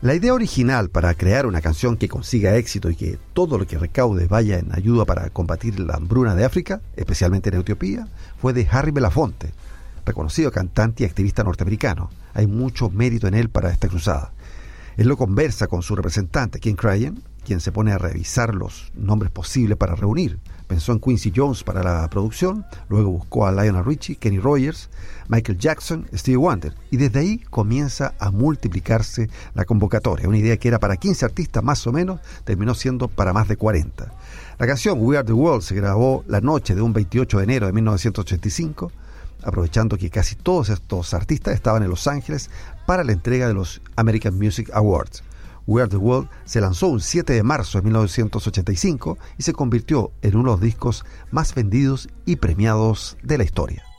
La idea original para crear una canción que consiga éxito y que todo lo que recaude vaya en ayuda para combatir la hambruna de África, especialmente en Etiopía, fue de Harry Belafonte, reconocido cantante y activista norteamericano. Hay mucho mérito en él para esta cruzada. Él lo conversa con su representante, King Cryan, quien se pone a revisar los nombres posibles para reunir. Pensó en Quincy Jones para la producción, luego buscó a Lionel Richie, Kenny Rogers, Michael Jackson, Stevie Wonder, y desde ahí comienza a multiplicarse la convocatoria. Una idea que era para 15 artistas más o menos, terminó siendo para más de 40. La canción We Are the World se grabó la noche de un 28 de enero de 1985, aprovechando que casi todos estos artistas estaban en Los Ángeles para la entrega de los American Music Awards. We Are the World se lanzó un 7 de marzo de 1985 y se convirtió en uno de los discos más vendidos y premiados de la historia.